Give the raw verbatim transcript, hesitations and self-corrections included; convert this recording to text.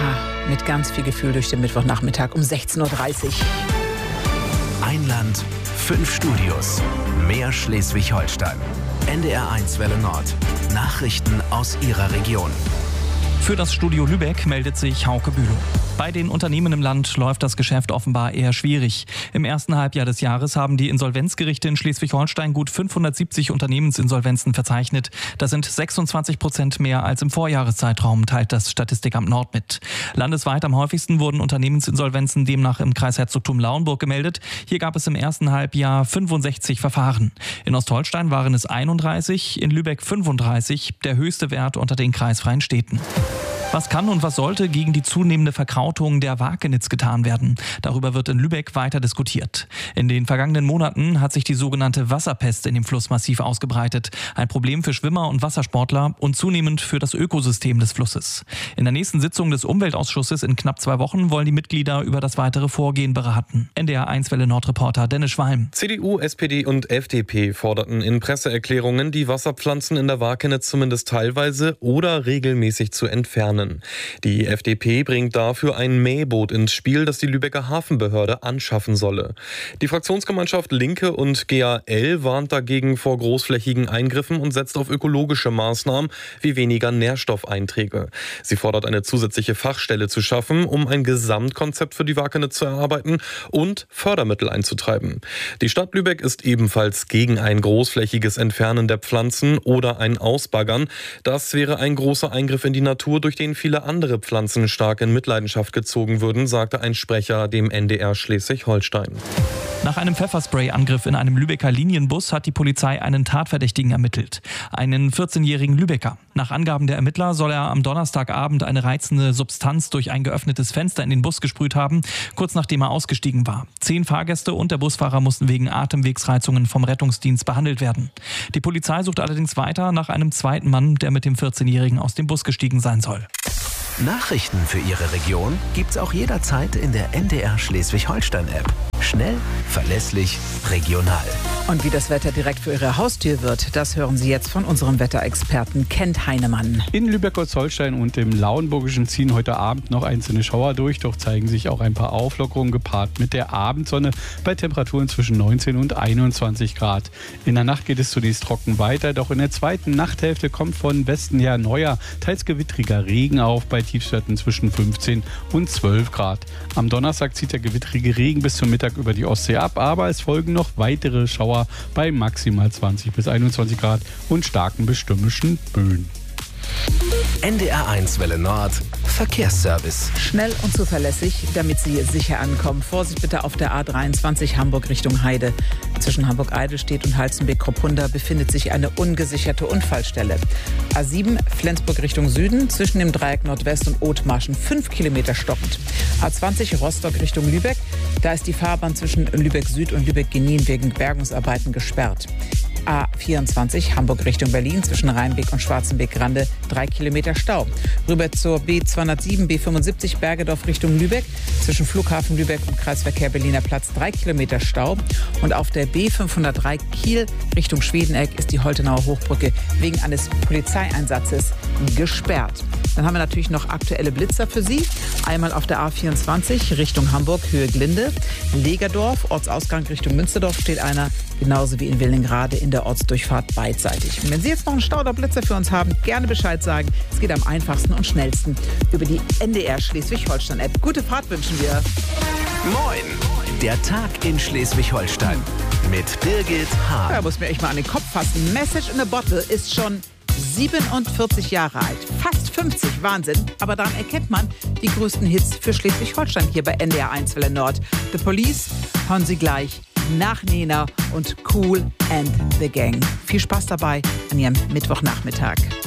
Ha, mit ganz viel Gefühl durch den Mittwochnachmittag um sechzehn Uhr dreißig. Ein Land, fünf Studios, mehr Schleswig-Holstein. N D R eins Welle Nord. Nachrichten aus Ihrer Region. Für das Studio Lübeck meldet sich Hauke Bülow. Bei den Unternehmen im Land läuft das Geschäft offenbar eher schwierig. Im ersten Halbjahr des Jahres haben die Insolvenzgerichte in Schleswig-Holstein gut fünfhundertsiebzig Unternehmensinsolvenzen verzeichnet. Das sind sechsundzwanzig Prozent mehr als im Vorjahreszeitraum, teilt das Statistikamt Nord mit. Landesweit am häufigsten wurden Unternehmensinsolvenzen demnach im Kreisherzogtum Lauenburg gemeldet. Hier gab es im ersten Halbjahr fünfundsechzig Verfahren. In Ostholstein waren es einunddreißig, in Lübeck fünfunddreißig, der höchste Wert unter den kreisfreien Städten. Was kann und was sollte gegen die zunehmende Verkrautung der Wakenitz getan werden? Darüber wird in Lübeck weiter diskutiert. In den vergangenen Monaten hat sich die sogenannte Wasserpest in dem Fluss massiv ausgebreitet. Ein Problem für Schwimmer und Wassersportler und zunehmend für das Ökosystem des Flusses. In der nächsten Sitzung des Umweltausschusses in knapp zwei Wochen wollen die Mitglieder über das weitere Vorgehen beraten. N D R eins Welle Nord-Reporter Dennis Schwalm. C D U, S P D und F D P forderten in Presseerklärungen, die Wasserpflanzen in der Wakenitz zumindest teilweise oder regelmäßig zu entfernen. Die F D P bringt dafür ein Mähboot ins Spiel, das die Lübecker Hafenbehörde anschaffen solle. Die Fraktionsgemeinschaft Linke und G A L warnt dagegen vor großflächigen Eingriffen und setzt auf ökologische Maßnahmen wie weniger Nährstoffeinträge. Sie fordert eine zusätzliche Fachstelle zu schaffen, um ein Gesamtkonzept für die Wakenitz zu erarbeiten und Fördermittel einzutreiben. Die Stadt Lübeck ist ebenfalls gegen ein großflächiges Entfernen der Pflanzen oder ein Ausbaggern. Das wäre ein großer Eingriff in die Natur, durch den viele andere Pflanzen stark in Mitleidenschaft gezogen würden, sagte ein Sprecher dem N D R Schleswig-Holstein. Nach einem Pfefferspray-Angriff in einem Lübecker Linienbus hat die Polizei einen Tatverdächtigen ermittelt. Einen vierzehnjährigen Lübecker. Nach Angaben der Ermittler soll er am Donnerstagabend eine reizende Substanz durch ein geöffnetes Fenster in den Bus gesprüht haben, kurz nachdem er ausgestiegen war. Zehn Fahrgäste und der Busfahrer mussten wegen Atemwegsreizungen vom Rettungsdienst behandelt werden. Die Polizei sucht allerdings weiter nach einem zweiten Mann, der mit dem vierzehnjährigen aus dem Bus gestiegen sein soll. Nachrichten für Ihre Region gibt's auch jederzeit in der N D R Schleswig-Holstein-App. Schnell, verlässlich, regional. Und wie das Wetter direkt für Ihre Haustür wird, das hören Sie jetzt von unserem Wetterexperten Kent Heinemann. In Lübeck-Holstein und im Lauenburgischen ziehen heute Abend noch einzelne Schauer durch, doch zeigen sich auch ein paar Auflockerungen gepaart mit der Abendsonne bei Temperaturen zwischen neunzehn und einundzwanzig Grad. In der Nacht geht es zunächst trocken weiter, doch in der zweiten Nachthälfte kommt von Westen her neuer, teils gewittriger Regen auf, bei Tiefstwerten zwischen fünfzehn und zwölf Grad. Am Donnerstag zieht der gewittrige Regen bis zum Mittag über die Ostsee ab, aber es folgen noch weitere Schauer bei maximal zwanzig bis einundzwanzig Grad und starken bis stürmischen Böen. N D R eins Welle Nord Verkehrsservice. Schnell und zuverlässig, damit Sie sicher ankommen. Vorsicht bitte auf der A dreiundzwanzig Hamburg Richtung Heide. Zwischen Hamburg-Eidelstedt und Halzenbeck-Kropunda befindet sich eine ungesicherte Unfallstelle. A sieben Flensburg Richtung Süden, zwischen dem Dreieck Nordwest und Othmarschen fünf Kilometer stockend. A zwanzig Rostock Richtung Lübeck, da ist die Fahrbahn zwischen Lübeck Süd und Lübeck-Genin wegen Bergungsarbeiten gesperrt. A vierundzwanzig Hamburg Richtung Berlin, zwischen Rheinbeck und Schwarzenbeck-Grande drei Kilometer Stau. Rüber zur B zweihundertsieben B fünfundsiebzig Bergedorf Richtung Lübeck, zwischen Flughafen Lübeck und Kreisverkehr Berliner Platz drei Kilometer Stau. Und auf der B fünfhundertdrei Kiel Richtung Schwedeneck ist die Holtenauer Hochbrücke wegen eines Polizeieinsatzes gesperrt. Dann haben wir natürlich noch aktuelle Blitzer für Sie. Einmal auf der A vierundzwanzig Richtung Hamburg, Höhe Glinde. Legerdorf, Ortsausgang Richtung Münsterdorf steht einer, genauso wie in Willingrade in der Ortsdurchfahrt beidseitig. Und wenn Sie jetzt noch einen Stau oder Blitzer für uns haben, gerne Bescheid sagen. Es geht am einfachsten und schnellsten über die N D R Schleswig-Holstein-App. Gute Fahrt wünschen wir. Moin! Der Tag in Schleswig-Holstein mit Birgit Hahn. Da muss mir echt mal an den Kopf fassen. Message in a Bottle ist schon siebenundvierzig Jahre alt. Fast fünfzig, Wahnsinn. Aber daran erkennt man die größten Hits für Schleswig-Holstein hier bei N D R eins Welle Nord. The Police, hören Sie gleich nach Nena und Kool and the Gang. Viel Spaß dabei an Ihrem Mittwochnachmittag.